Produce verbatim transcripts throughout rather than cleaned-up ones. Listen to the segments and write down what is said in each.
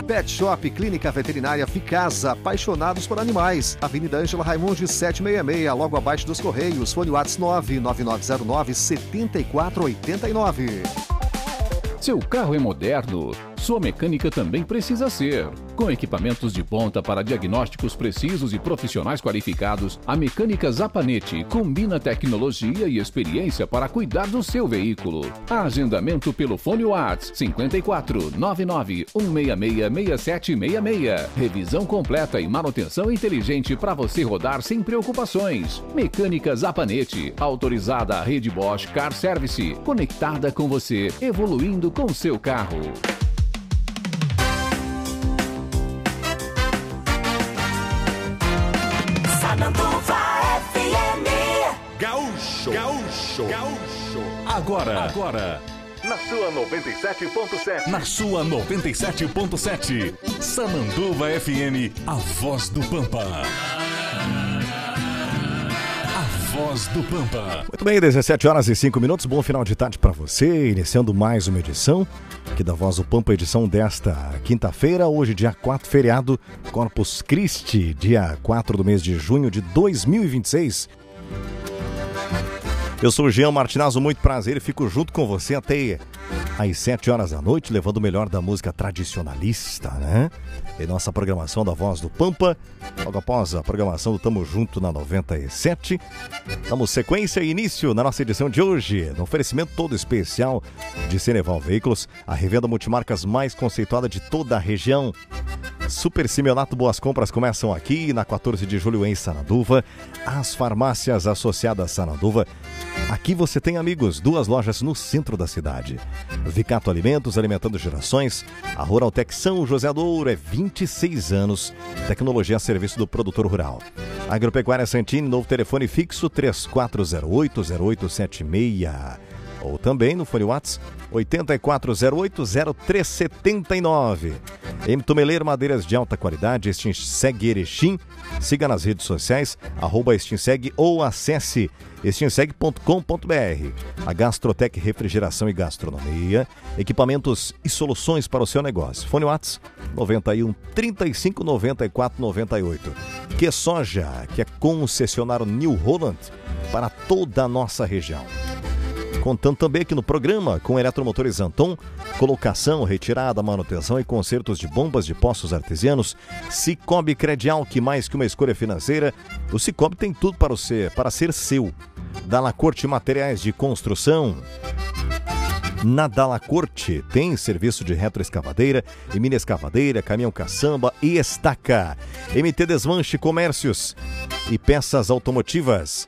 Pet Shop Clínica Veterinária Ficasa, apaixonados por animais. Avenida Ângela Raimundi setecentos e sessenta e seis, logo abaixo dos Correios. Fone WhatsApp nove nove nove zero nove sete quatro oito nove. Seu carro é moderno? Sua mecânica também precisa ser. Com equipamentos de ponta para diagnósticos precisos e profissionais qualificados, a Mecânica Zapanete combina tecnologia e experiência para cuidar do seu veículo. Agendamento pelo fone WhatsApp cinco quatro nove nove um seis seis seis sete seis seis. Revisão completa e manutenção inteligente para você rodar sem preocupações. Mecânica Zapanete, autorizada à rede Bosch Car Service, conectada com você, evoluindo com seu carro. Sananduva F M. Gaúcho, Gaúcho, Gaúcho. Agora, agora. Na sua noventa e sete ponto sete. Na sua noventa e sete ponto sete. Sananduva F M, a voz do Pampa. A voz do Pampa. Muito bem, dezessete horas e cinco minutos. Bom final de tarde para você. Iniciando mais uma edição aqui da Voz do Pampa, edição desta quinta-feira. Hoje, dia quatro, feriado Corpus Christi, dia quatro do mês de junho de dois mil e vinte e seis. Eu sou o Jean Martinazzo, muito prazer e fico junto com você até às sete horas da noite, levando o melhor da música tradicionalista, né? Em nossa programação da Voz do Pampa, logo após a programação do Tamo Junto na noventa e sete. Damos sequência e início na nossa edição de hoje, no oferecimento todo especial de Ceneval Veículos, a revenda multimarcas mais conceituada de toda a região. Super Simeonato Boas Compras começam aqui na quatorze de julho em Sananduva. As farmácias associadas a Sananduva. Aqui você tem, amigos, duas lojas no centro da cidade. Vicato Alimentos, alimentando gerações. A Ruraltec São José do Ouro é vinte e seis anos. Tecnologia a serviço do produtor rural. Agropecuária Santini, novo telefone fixo três quatro zero oito zero oito sete seis. Ou também no fone WhatsApp oito quatro zero oito zero três sete nove. M. Tumeleiro Madeiras de alta qualidade, Estinseg Erechim. Siga nas redes sociais, arroba Estinseg ou acesse estinseg ponto com ponto br. A Gastrotec Refrigeração e Gastronomia, equipamentos e soluções para o seu negócio. Fone WhatsApp noventa e um, trinta e cinco, noventa e quatro, noventa e oito. Que Soja, que é concessionário New Holland para toda a nossa região. Contando também aqui no programa com Eletromotores Anton, colocação, retirada, manutenção e consertos de bombas de poços artesianos. Cicobi Credial, que mais que uma escolha financeira, o Cicobi tem tudo para, ser, para ser seu. Dalacorte Materiais de Construção. Na Dalacorte tem serviço de retroescavadeira, e mini escavadeira, caminhão caçamba e estaca. M T Desmanche Comércios e peças automotivas.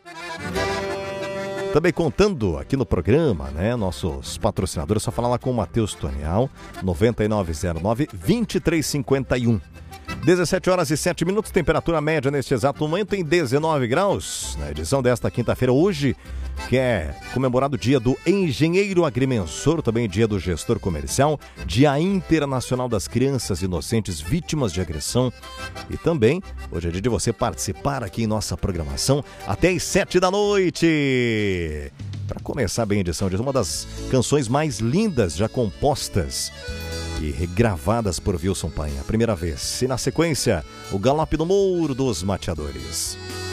Também contando aqui no programa, né, nossos patrocinadores, só falar lá com o Matheus Tonial, nove nove zero nove, dois três cinco um. dezessete horas e sete minutos, temperatura média neste exato momento em dezenove graus. Na edição desta quinta-feira, hoje, que é comemorado o dia do engenheiro agrimensor, também dia do gestor comercial, dia internacional das crianças inocentes vítimas de agressão. E também, hoje é dia de você participar aqui em nossa programação até às sete da noite. Para começar bem a edição de uma das canções mais lindas já compostas e regravadas por Wilson Paim, a primeira vez. E na sequência, o Galope do Mouro dos Mateadores.